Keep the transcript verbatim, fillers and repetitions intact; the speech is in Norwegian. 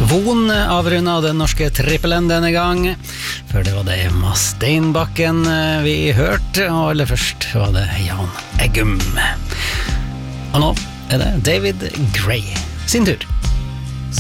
Von avrundet den norske trippelen denne gang. Før det var det Steinbakken vi hørte, og aller først var det Jan Eggum. Og nå er det David Gray sin tur.